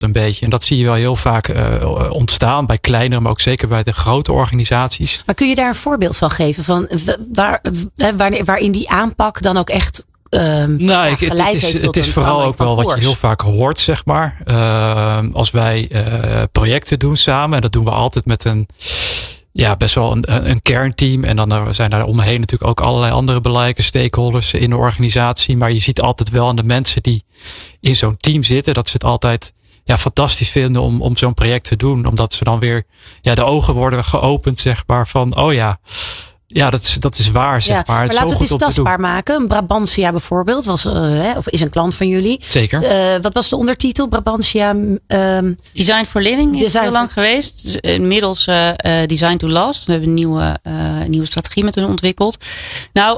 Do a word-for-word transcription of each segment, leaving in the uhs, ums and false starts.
een beetje. En dat zie je wel heel vaak uh, ontstaan bij kleinere, maar ook zeker bij de grote organisaties. Maar kun je daar een voorbeeld van geven? Van waar, waar, waarin die aanpak dan ook echt Um, nou, ja, ik, het, het is, het is vooral ook wel wat je heel vaak hoort, zeg maar. Uh, als wij uh, projecten doen samen, en dat doen we altijd met een, ja, best wel een, een kernteam. En dan uh, zijn daar omheen natuurlijk ook allerlei andere belangrijke stakeholders in de organisatie. Maar je ziet altijd wel aan de mensen die in zo'n team zitten, dat ze het altijd ja, fantastisch vinden om, om zo'n project te doen. Omdat ze dan weer, ja, de ogen worden geopend, zeg maar, van, oh ja, Ja, dat is, dat is waar, zeg ja, maar. Maar het laten we het eens tastbaar maken. Een Brabantia bijvoorbeeld was, uh, hè, of is een klant van jullie. Zeker. Uh, wat was de ondertitel? Brabantia. Um, Design for Living is Design heel lang for... geweest. Inmiddels uh, uh, Design to Last. We hebben een nieuwe, uh, nieuwe strategie met hun ontwikkeld. Nou,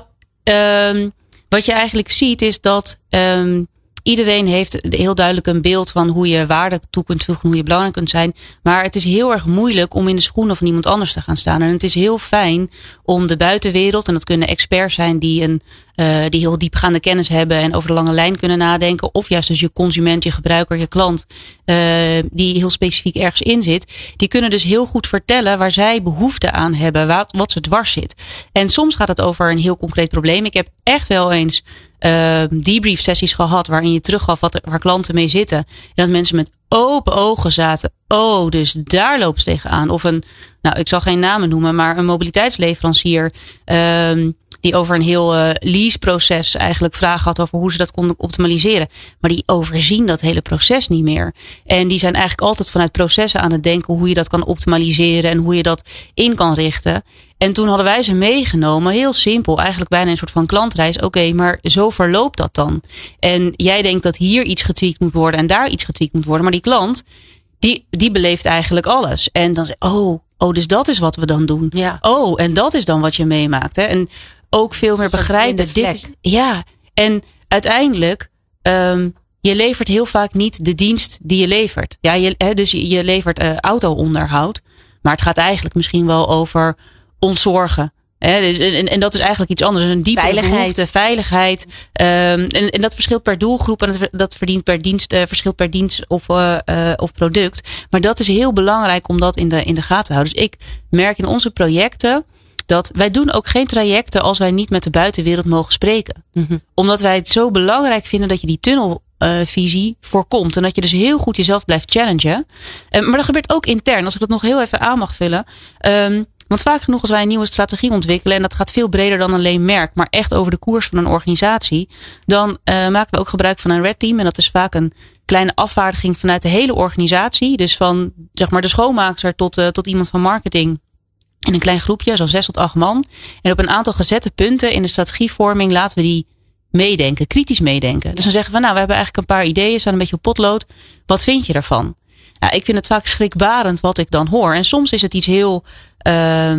um, wat je eigenlijk ziet is dat um, iedereen heeft heel duidelijk een beeld van hoe je waarde toe kunt voegen, hoe je belangrijk kunt zijn. Maar het is heel erg moeilijk om in de schoenen van iemand anders te gaan staan. En het is heel fijn om de buitenwereld, en dat kunnen experts zijn die een uh, die heel diepgaande kennis hebben en over de lange lijn kunnen nadenken. Of juist dus je consument, je gebruiker, je klant, uh, die heel specifiek ergens in zit. Die kunnen dus heel goed vertellen waar zij behoefte aan hebben, wat, wat ze dwars zit. En soms gaat het over een heel concreet probleem. Ik heb echt wel eens Uh, debrief sessies gehad waarin je teruggaf wat er, waar klanten mee zitten. En dat mensen met open ogen zaten. Oh, dus daar loopt ze tegenaan. Of een, nou, ik zal geen namen noemen, maar een mobiliteitsleverancier Uh, die over een heel uh, leaseproces eigenlijk vragen had over hoe ze dat konden optimaliseren. Maar die overzien dat hele proces niet meer. En die zijn eigenlijk altijd vanuit processen aan het denken hoe je dat kan optimaliseren en hoe je dat in kan richten. En toen hadden wij ze meegenomen, heel simpel, eigenlijk bijna een soort van klantreis. Oké, okay, maar zo verloopt dat dan. En jij denkt dat hier iets getweakt moet worden en daar iets getweakt moet worden. Maar die klant, die, die beleeft eigenlijk alles. En dan zeg oh, oh, dus dat is wat we dan doen. Ja. Oh, en dat is dan wat je meemaakt. Hè? En ook veel meer begrijpen. Dit is, ja, en uiteindelijk, um, je levert heel vaak niet de dienst die je levert. Ja, je, hè, dus je, je levert uh, auto-onderhoud. Maar het gaat eigenlijk misschien wel over ontzorgen. Hè, dus, en, en dat is eigenlijk iets anders. Een diepe veiligheid. behoefte, veiligheid. Um, en, en dat verschilt per doelgroep en dat, dat verdient per dienst, uh, verschilt per dienst of, uh, uh, of product. Maar dat is heel belangrijk om dat in de, in de gaten te houden. Dus ik merk in onze projecten dat wij doen ook geen trajecten als wij niet met de buitenwereld mogen spreken. Mm-hmm. Omdat wij het zo belangrijk vinden dat je die tunnelvisie uh, voorkomt. En dat je dus heel goed jezelf blijft challengen. Uh, maar dat gebeurt ook intern. Als ik dat nog heel even aan mag vullen. Um, want vaak genoeg als wij een nieuwe strategie ontwikkelen, en dat gaat veel breder dan alleen merk, maar echt over de koers van een organisatie, dan uh, maken we ook gebruik van een red team. En dat is vaak een kleine afvaardiging vanuit de hele organisatie. Dus van zeg maar de schoonmaakster tot, uh, tot iemand van marketing. In een klein groepje, zo'n zes tot acht man. En op een aantal gezette punten in de strategievorming laten we die meedenken, kritisch meedenken. Dus dan zeggen we, nou, we hebben eigenlijk een paar ideeën, staan een beetje op potlood. Wat vind je daarvan? Nou, ik vind het vaak schrikbarend wat ik dan hoor. En soms is het iets heel, uh,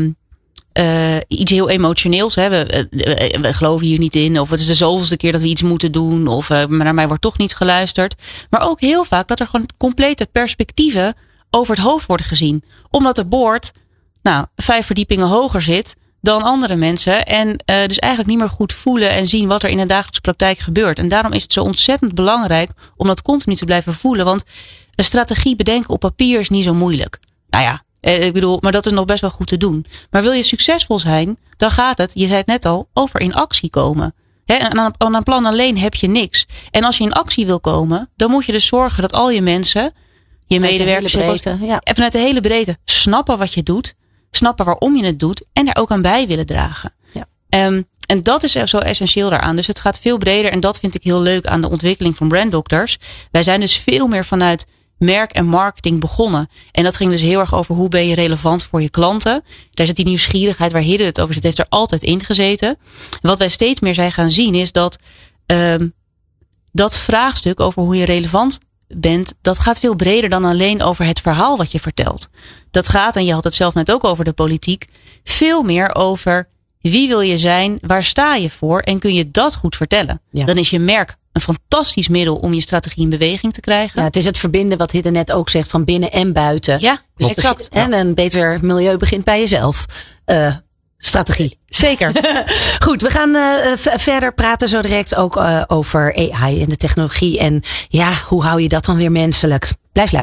uh, iets heel emotioneels. Hè. We, we, we geloven hier niet in. Of het is de zoveelste keer dat we iets moeten doen. Of uh, naar mij wordt toch niet geluisterd. Maar ook heel vaak dat er gewoon complete perspectieven over het hoofd worden gezien. Omdat de board nou, vijf verdiepingen hoger zit dan andere mensen. En uh, dus eigenlijk niet meer goed voelen en zien wat er in de dagelijkse praktijk gebeurt. En daarom is het zo ontzettend belangrijk om dat continu te blijven voelen. Want een strategie bedenken op papier is niet zo moeilijk. Nou ja, ik bedoel, maar dat is nog best wel goed te doen. Maar wil je succesvol zijn, dan gaat het, je zei het net al, over in actie komen. He, en aan, aan een plan alleen heb je niks. En als je in actie wil komen, dan moet je dus zorgen dat al je mensen, je medewerkers, breedte, ja. en vanuit de hele breedte snappen wat je doet, snappen waarom je het doet en er ook aan bij willen dragen. Ja. Um, en dat is zo essentieel daaraan. Dus het gaat veel breder en dat vind ik heel leuk aan de ontwikkeling van Brand Doctors. Wij zijn dus veel meer vanuit merk en marketing begonnen. En dat ging dus heel erg over hoe ben je relevant voor je klanten. Daar zit die nieuwsgierigheid waar Hidde het over zit, heeft er altijd in gezeten. Wat wij steeds meer zijn gaan zien is dat um, dat vraagstuk over hoe je relevant bent, dat gaat veel breder dan alleen over het verhaal wat je vertelt. Dat gaat, en je had het zelf net ook over de politiek, veel meer over wie wil je zijn, waar sta je voor en kun je dat goed vertellen. Ja. Dan is je merk een fantastisch middel om je strategie in beweging te krijgen. Ja, het is het verbinden wat Hidde net ook zegt van binnen en buiten. Ja, dus exact. En een beter milieu begint bij jezelf. Uh, strategie. Zeker. Goed, we gaan uh, v- verder praten zo direct ook uh, over A I en de technologie. En ja, hoe hou je dat dan weer menselijk? Blijf luisteren.